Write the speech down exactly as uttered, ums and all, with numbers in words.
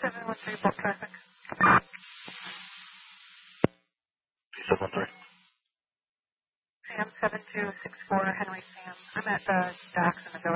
seven one three, bulk traffic. seven one three. Sam seven two six four, Henry Sam. I'm at the docks in the